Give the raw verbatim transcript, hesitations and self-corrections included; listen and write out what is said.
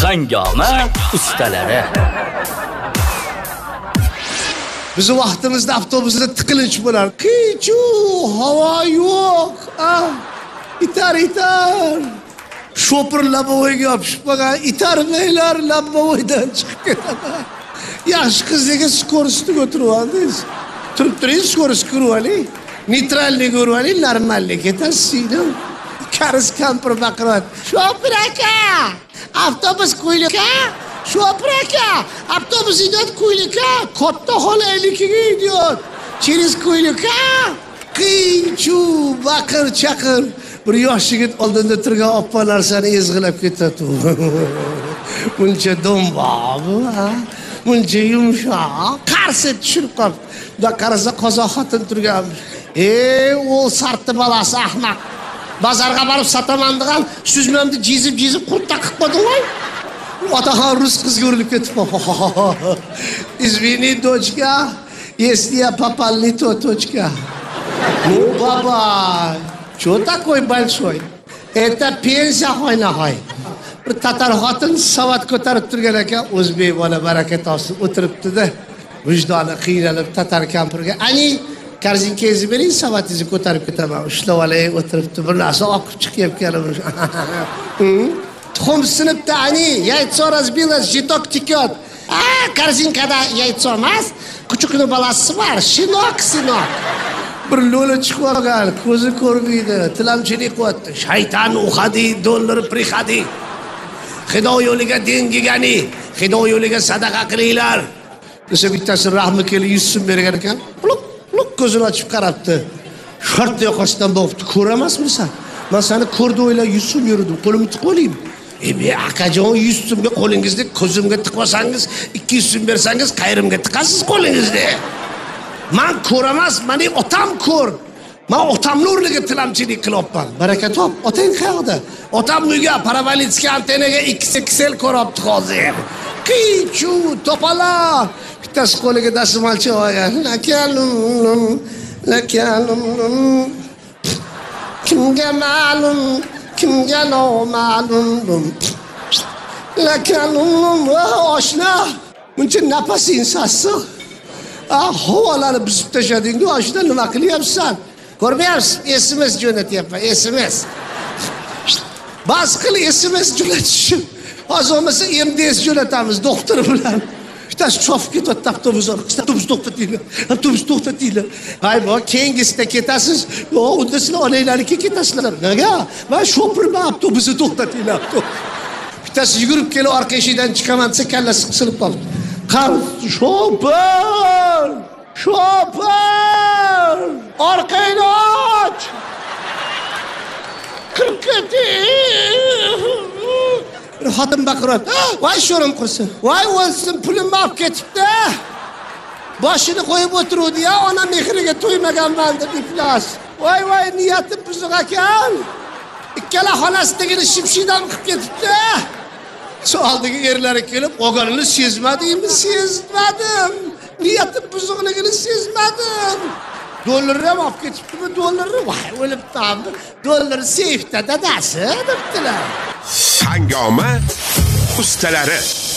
Hangoma ustalari. Biz vaqtimizda avtobusda tiqilinch bo'lar. Qichu, havo yo'q. Ah, itar itar. Shopir labovoyga yopishib qolgan, itarmaylar labovoydan chiqib ketadi. Yaxshi qizga skorostiga o'tiribsiz. Turib turing, skorost ko'rib neytrallik ko'rib normallik ketasiz. Karis kampir baqirat. Shopir aka, avtobus qo'yilka. Shopir aka, avtobus idiot qo'yilka. Katta xolayligiga idiot. Через qo'yilka. Qiychu baqir chaqir. Bir yosh yigit oldinda turgan oppa narsani ezg'ilab ketadi. Buncha dombobu, ha? Buncha yumshoq, qarsi tushirib qolib. Unda qarasa qozoq xotin turgan. Ey, o sarti balasi ahmoq. Bozorga borib sotaman degan, suzmamni jizib-jizib qurtda qilib qo'ydingmi? Otaxon rus qizga urilib ketib. Извини, дочка, если я попал не то, точка. Ну, баба, что такой большой? Это пенсия хойна-хой. Bir tatar xotin savat ko'tarib turgan ekan, o'zbek bola baraka topsin o'tiribdi-da. Vijdoni qiynalib tatar kampirga, "Ani, karzinkangizni bering, savatingizni ko'tarib ketaman." Ushlab olay, o'tiribdi. Bir narsa oqib chiqyapkan. Tuxum sinibdi, "Ani, яйцо разбилось, житок текет." "А, корзинкада яйцо emas, kuchukning balasi bor, shinok, sinok." Bir lo'la chiqib olgan, ko'zi ko'rmaydi, tilamchilik qilyapti. "Shayton uxadi, dollar prixadi. Xudo yo'liga dengigani, Xudo yo'liga sadaqa qilinglar." Desa bittasi rahmi kelib yuz so'm bergan ekan. Pluq, pluq ko'zini ochib qarabdi. Shart yoqasidan bo'pti, ko'ramasmisan? Men seni ko'rdi o'ylab yuz so'm yurdim, qo'limni tiqib olayim. E be akajon yuz so'mga qo'lingizni ko'zimga tiqvasangiz, ikki yuz so'm bersangiz qayrimga tiqasiz qo'lingizni. Men ko'ramas, meni otam ko'r. Men otamni o'rniga tilamchilik qilyapman. Baraka top, otang qayerda? Otam uyga paravolitskiy antenaga X X L ko'ribdi hozir. Qichu topalar. Bittasi qo'liga dasimalchi olgan. Lakalum, lakalum. Kimga ma'lum, kimga noma'lum. Lakalum, oshna. Buncha nafasin sassiq. Ah, havolarni buzib tashlading-ku, oshna nima qilyapsan? Ko'rmayapsiz? S M S jo'natyapman, S M S. Bas qil S M S jo'natishim. Hozir bo'lmasa M D S jo'natamiz doktor bilan. Bittasi chopib ketyapti avtobusdan. Avtobus to'xtatinglar. Avtobus to'xtatinglar. Hay, bu keyingisida ketasiz. Yo, unda sizlar onanglarga ketasizlar. Nega? Men shopirman, avtobusni to'xtatinglar. Bittasi yugurib kelib orqa eshikdan chiqaman desa kallasi qisilib qoldi. Qar, shopir! Shopir! Orqangni och! Kirib keting! Xotin baqiryapti. Voy sho'rim qursin. Voy o'lsin, pulimni olib ketibdi. Boshini qo'yib o'tiruvdi-ya, ona mehriga to'ymaganman deb iflos. Voy voy, niyatim buzuq ekan. Ikkala xonasidigini shipshidam qilib ketibdi. So'ldagi erlari kelib, o'g'ilni sezmadingmi? Sezmadim. Niyatim buzuqligini sezmadim. Dollarni ham olib ketibdimi? Dollarni voy o'libdi. Dollar seyfda dadasi debdilar. Hangoma ustalari.